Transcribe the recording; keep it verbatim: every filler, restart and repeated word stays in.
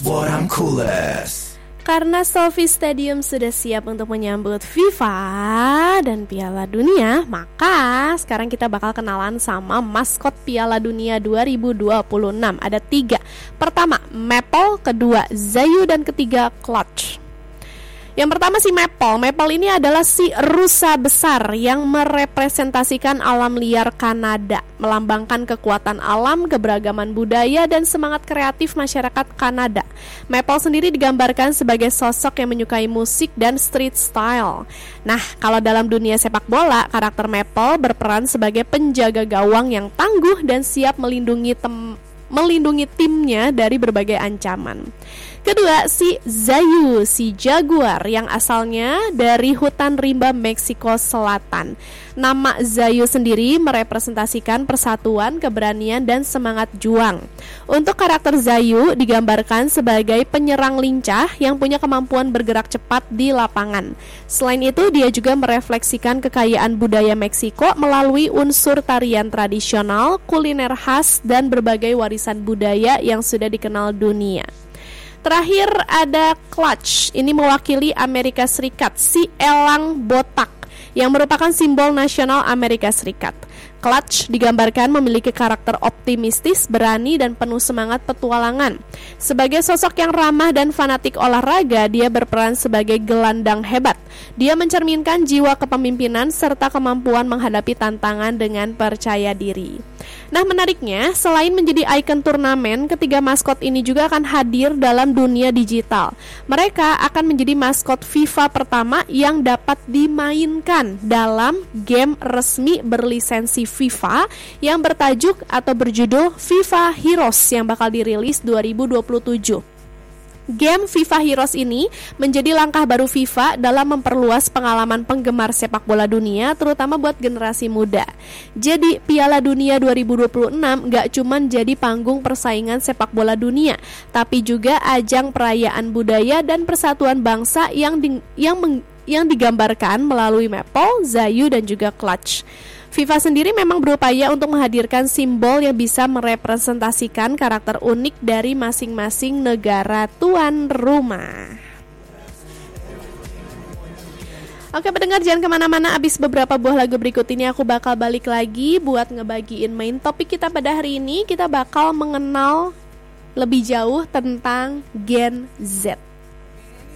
what I'm coolest. Karena Sophie Stadium sudah siap untuk menyambut FIFA dan Piala Dunia, maka sekarang kita bakal kenalan sama maskot Piala Dunia dua ribu dua puluh enam. Ada tiga. Pertama, Maple. Kedua, Zayu. Dan ketiga, Clutch. Yang pertama si Maple. Maple ini adalah si rusa besar yang merepresentasikan alam liar Kanada, melambangkan kekuatan alam, keberagaman budaya, dan semangat kreatif masyarakat Kanada. Maple sendiri digambarkan sebagai sosok yang menyukai musik dan street style. Nah, kalau dalam dunia sepak bola, karakter Maple berperan sebagai penjaga gawang yang tangguh dan siap melindungi tem- melindungi timnya dari berbagai ancaman. Kedua, si Zayu, si jaguar yang asalnya dari hutan rimba Meksiko Selatan. Nama Zayu sendiri merepresentasikan persatuan, keberanian, dan semangat juang. Untuk karakter Zayu digambarkan sebagai penyerang lincah yang punya kemampuan bergerak cepat di lapangan. Selain itu, dia juga merefleksikan kekayaan budaya Meksiko melalui unsur tarian tradisional, kuliner khas, dan berbagai warisan budaya yang sudah dikenal dunia. Terakhir ada Clutch, ini mewakili Amerika Serikat, si elang botak yang merupakan simbol nasional Amerika Serikat. Clutch digambarkan memiliki karakter optimistis, berani, dan penuh semangat petualangan. Sebagai sosok yang ramah dan fanatik olahraga, dia berperan sebagai gelandang hebat. Dia mencerminkan jiwa kepemimpinan serta kemampuan menghadapi tantangan dengan percaya diri. Nah, menariknya, selain menjadi ikon turnamen, ketiga maskot ini juga akan hadir dalam dunia digital. Mereka akan menjadi maskot FIFA pertama yang dapat dimainkan dalam game resmi berlisensi FIFA yang bertajuk atau berjudul FIFA Heroes yang bakal dirilis dua ribu dua puluh tujuh. Game FIFA Heroes ini menjadi langkah baru FIFA dalam memperluas pengalaman penggemar sepak bola dunia, terutama buat generasi muda. Jadi Piala Dunia dua ribu dua puluh enam gak cuman jadi panggung persaingan sepak bola dunia, tapi juga ajang perayaan budaya dan persatuan bangsa yang di, yang meng, yang digambarkan melalui Maple, Zayu, dan juga Clutch. FIFA sendiri memang berupaya untuk menghadirkan simbol yang bisa merepresentasikan karakter unik dari masing-masing negara tuan rumah. Oke pendengar, jangan kemana-mana. Abis beberapa buah lagu berikut ini aku bakal balik lagi buat ngebagiin main topik kita pada hari ini. Kita bakal mengenal lebih jauh tentang Gen Z.